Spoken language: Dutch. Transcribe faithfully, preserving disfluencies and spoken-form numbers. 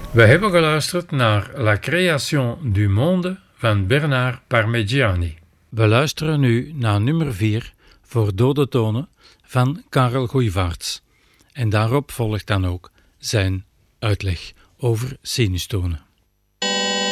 We hebben geluisterd naar La Création du Monde van Bernard Parmigiani. We luisteren nu naar nummer vier voor dode tonen van Karel Goeyvaerts. En daarop volgt dan ook zijn uitleg over sinustonen.